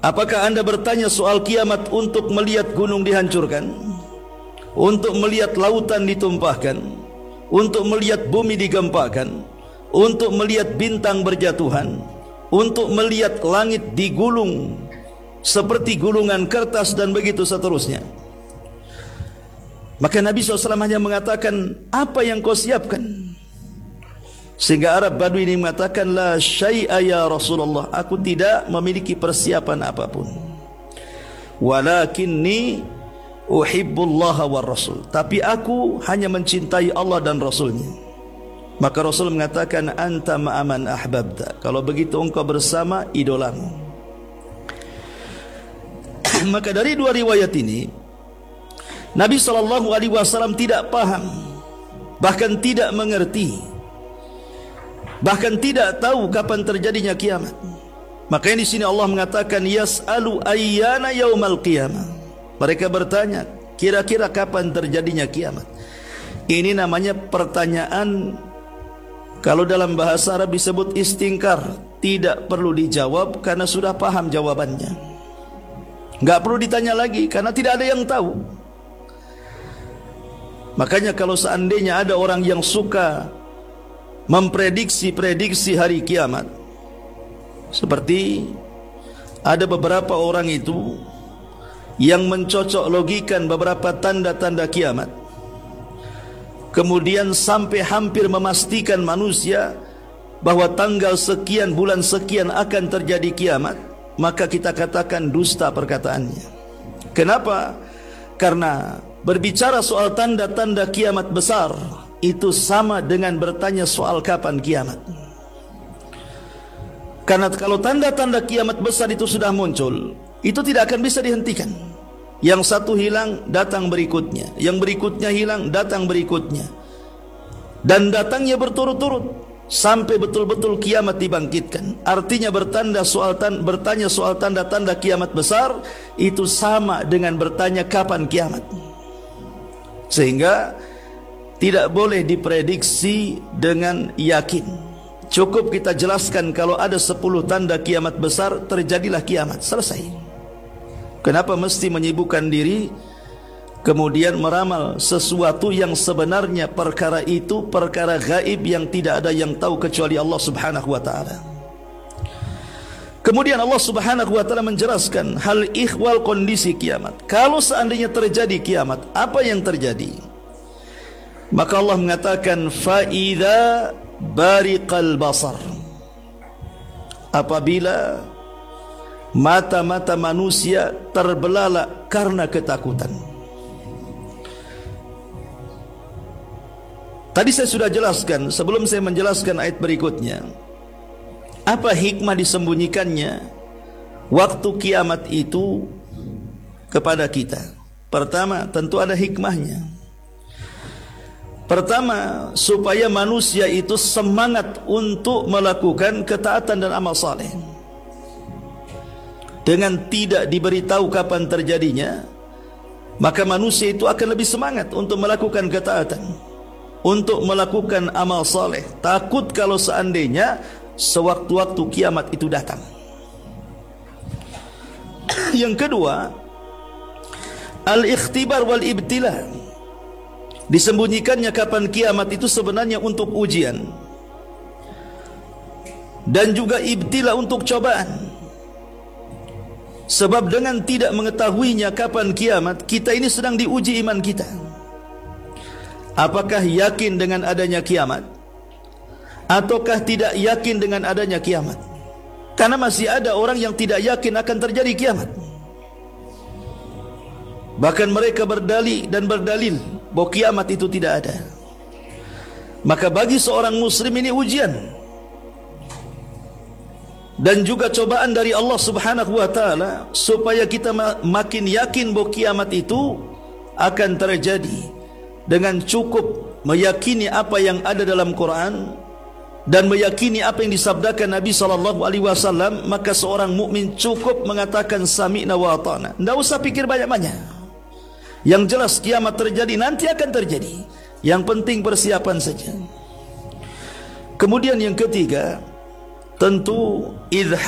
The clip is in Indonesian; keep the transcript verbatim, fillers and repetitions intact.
Apakah anda bertanya soal kiamat untuk melihat gunung dihancurkan, untuk melihat lautan ditumpahkan, untuk melihat bumi digempakan, untuk melihat bintang berjatuhan, untuk melihat langit digulung seperti gulungan kertas dan begitu seterusnya? Maka Nabi shallallahu alaihi wasallam hanya mengatakan, apa yang kau siapkan? Sehingga Arab Badui ini mengatakan, la syai'a ya Rasulullah, aku tidak memiliki persiapan apapun. Walakinni uhibbullaha war rasul, tapi aku hanya mencintai Allah dan Rasulnya. Maka Rasul mengatakan, anta ma'aman ahbabta, kalau begitu engkau bersama idolamu. Maka dari dua riwayat ini, Nabi shallallahu alaihi wasallam tidak paham, bahkan tidak mengerti, bahkan tidak tahu kapan terjadinya kiamat. Makanya di sini Allah mengatakan, yas'alu ayyana yaumal qiyamah. Mereka bertanya, kira-kira kapan terjadinya kiamat? Ini namanya pertanyaan, kalau dalam bahasa Arab disebut istingkar, tidak perlu dijawab karena sudah paham jawabannya. Enggak perlu ditanya lagi karena tidak ada yang tahu. Makanya kalau seandainya ada orang yang suka memprediksi-prediksi hari kiamat, seperti ada beberapa orang itu yang mencocok logikan beberapa tanda-tanda kiamat, kemudian sampai hampir memastikan manusia bahwa tanggal sekian bulan sekian akan terjadi kiamat, maka kita katakan dusta perkataannya. Kenapa? Karena berbicara soal tanda-tanda kiamat besar itu sama dengan bertanya soal kapan kiamat. Karena kalau tanda-tanda kiamat besar itu sudah muncul, itu tidak akan bisa dihentikan. Yang satu hilang, datang berikutnya. Yang berikutnya hilang, datang berikutnya. Dan datangnya berturut-turut sampai betul-betul kiamat dibangkitkan. Artinya bertanda soal tan bertanya soal tanda-tanda kiamat besar itu sama dengan bertanya kapan kiamat. Sehingga tidak boleh diprediksi dengan yakin. Cukup kita jelaskan kalau ada sepuluh tanda kiamat besar, terjadilah kiamat, selesai. Kenapa mesti menyibukkan diri kemudian meramal sesuatu yang sebenarnya perkara itu perkara gaib yang tidak ada yang tahu kecuali Allah Subhanahu wa taala. Kemudian Allah Subhanahu wa taala menjelaskan hal ihwal kondisi kiamat. Kalau seandainya terjadi kiamat, apa yang terjadi? Maka Allah mengatakan, fa idza bariqal basar, apabila mata-mata manusia terbelalak karena ketakutan. Tadi saya sudah jelaskan, sebelum saya menjelaskan ayat berikutnya, apa hikmah disembunyikannya waktu kiamat itu kepada kita. Pertama, tentu ada hikmahnya. Pertama, supaya manusia itu semangat untuk melakukan ketaatan dan amal saleh. Dengan tidak diberitahu kapan terjadinya, maka manusia itu akan lebih semangat untuk melakukan ketaatan, untuk melakukan amal saleh. Takut kalau seandainya sewaktu-waktu kiamat itu datang. Yang kedua, al-ikhtibar wal ibtila. Disembunyikannya kapan kiamat itu sebenarnya untuk ujian dan juga ibtila, untuk cobaan. Sebab dengan tidak mengetahuinya kapan kiamat, kita ini sedang diuji iman kita. Apakah yakin dengan adanya kiamat ataukah tidak yakin dengan adanya kiamat? Karena masih ada orang yang tidak yakin akan terjadi kiamat. Bahkan mereka berdalih dan berdalil bahwa kiamat itu tidak ada. Maka bagi seorang muslim ini ujian dan juga cobaan dari Allah Subhanahu wa taala, supaya kita makin yakin bahwa kiamat itu akan terjadi. Dengan cukup meyakini apa yang ada dalam Quran dan meyakini apa yang disabdakan Nabi sallallahu alaihi wasallam, maka seorang mukmin cukup mengatakan sami'na wa ata'na. Tidak usah pikir banyak-banyak. Yang jelas kiamat terjadi, nanti akan terjadi. Yang penting persiapan saja. Kemudian yang ketiga, tentu idh